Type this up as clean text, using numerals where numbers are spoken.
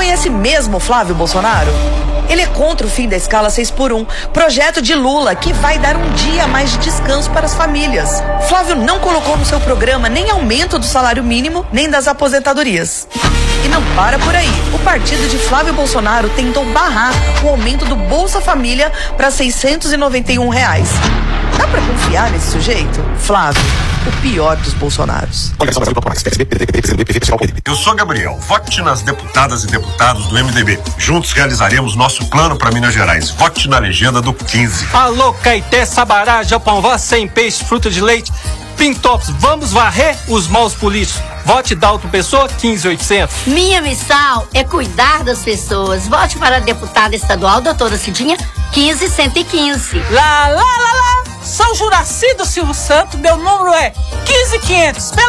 conhece mesmo Flávio Bolsonaro? Ele é contra o fim da escala 6x1, projeto de Lula que vai dar um dia a mais de descanso para as famílias. Flávio não colocou no seu programa nem aumento do salário mínimo, nem das aposentadorias. E não para por aí. O partido de Flávio Bolsonaro tentou barrar o aumento do Bolsa Família para R$691. Dá pra confiar nesse sujeito? Flávio, o pior dos Bolsonaros. Eu sou Gabriel. Vote nas deputadas e deputados do MDB. Juntos realizaremos nosso plano para Minas Gerais. Vote na legenda do 15. Alô, Caeté, Sabará, Japão, sem peixe, fruta de leite. Pintops, vamos varrer os maus políticos. Vote Dalton Pessoa, 15.800. Minha missão é cuidar das pessoas. Vote para a deputada estadual, doutora Cidinha, 15.115. Lá, São Juraci do Silvio Santos, meu número é 15.500.